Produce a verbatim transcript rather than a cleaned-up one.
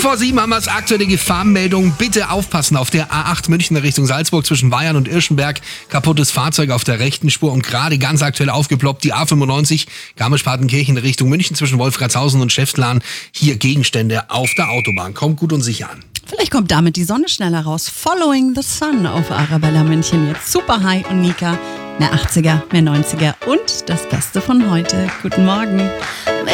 vor sieben haben wir das aktuelle Gefahrenmeldung. Bitte aufpassen auf der A acht München Richtung Salzburg zwischen Weyern und Irschenberg. Kaputtes Fahrzeug auf der rechten Spur und gerade ganz aktuell aufgeploppt die A fünfundneunzig Garmisch-Partenkirchen Richtung München zwischen Wolfratshausen und Schäftlarn. Hier Gegenstände auf der Autobahn. Kommt gut und sicher an. Vielleicht kommt damit die Sonne schneller raus. Following the Sun auf Arabella München. Jetzt Super High und Nika. Mehr achtziger, mehr neunziger und das Beste von heute. Guten Morgen.